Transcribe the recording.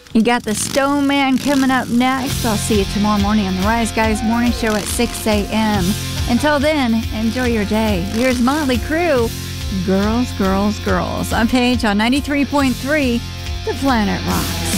You got the Stone Man coming up next. I'll see you tomorrow morning on the Rise Guys Morning Show at 6 a.m. Until then, enjoy your day. Here's Motley Crue. Girls, Girls, Girls. I'm Paige on 93.3, The Planet Rocks.